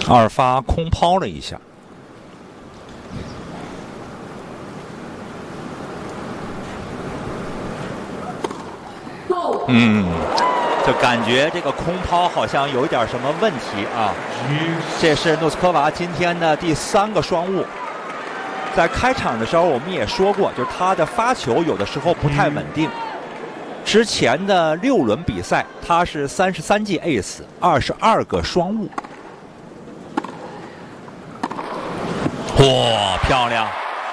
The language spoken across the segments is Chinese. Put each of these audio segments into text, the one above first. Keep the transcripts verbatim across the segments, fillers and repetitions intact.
二发空抛了一下。嗯，就感觉这个空抛好像有点什么问题啊。这是诺斯科娃今天的第三个双误。在开场的时候我们也说过，就是他的发球有的时候不太稳定。之前的六轮比赛，他是三十三记 ace， 二十二个双误。哇，漂亮！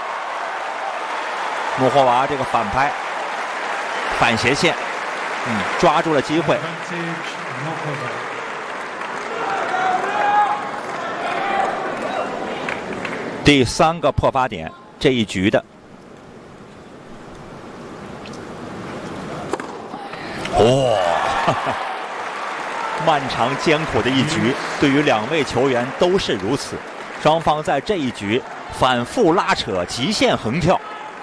穆霍娃这个反拍，反斜线，嗯，抓住了机会。第三个破发点，这一局的。哇、哦，漫长艰苦的一局，对于两位球员都是如此。双方在这一局反复拉扯，极限横跳。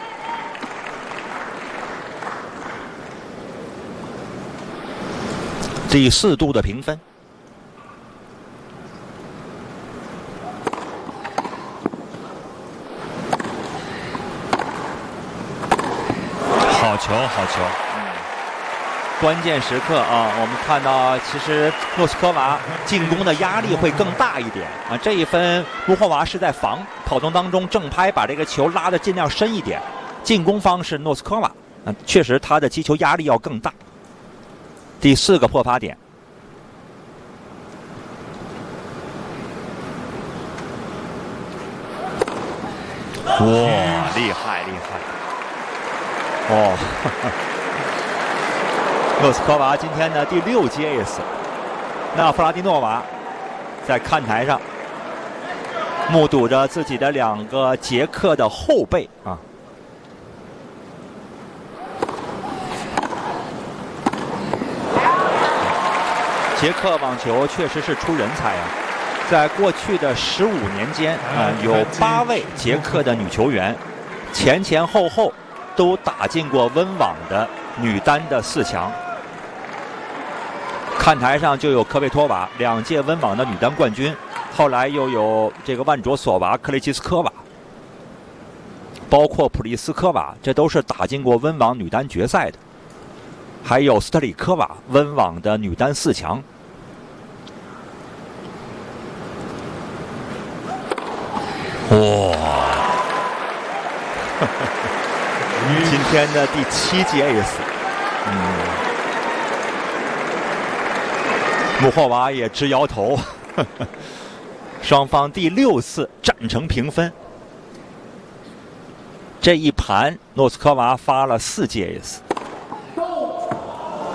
第四度的评分。好球，好球！关键时刻啊，我们看到其实诺斯科娃进攻的压力会更大一点啊。这一分穆霍娃是在防，跑动当中正拍把这个球拉得尽量深一点。进攻方是诺斯科娃，啊，确实他的击球压力要更大。第四个破发点。哇，厉害厉害！哦。诺斯科娃今天的第六记 ace， 那弗拉蒂诺娃在看台上目睹着自己的两个捷克的后辈啊，捷克网球确实是出人才啊！在过去的十五年间啊，有八位捷克的女球员前前后后都打进过温网的女单的四强。看台上就有科贝托娃，两届温网的女单冠军，后来又有这个万卓索娃、克雷奇斯科娃，包括普利斯科娃，这都是打进过温网女单决赛的。还有斯特里科娃，温网的女单四强。哇！今天的第七记 ace， 嗯。穆霍娃也直摇头，呵呵，双方第六次战成平分。这一盘，诺斯科娃发了四记 ace。